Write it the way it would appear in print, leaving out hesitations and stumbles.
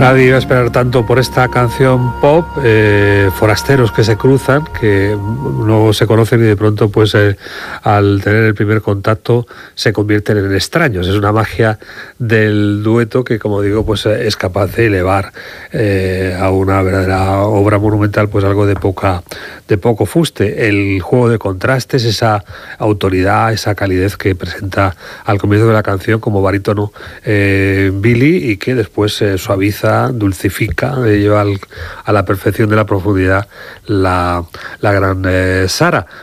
Nadie iba a esperar tanto por esta canción pop, forasteros que se cruzan, que no se conocen y de pronto pues al tener el primer contacto se convierten en extraños. Es una magia del dueto que, como digo, pues es capaz de elevar a una verdadera obra monumental pues algo de poco fuste. El juego de contrastes, esa autoridad, esa calidez que presenta al comienzo de la canción como barítono Billy, y que después suaviza, dulcifica, lleva a la perfección de la profundidad la gran Sara.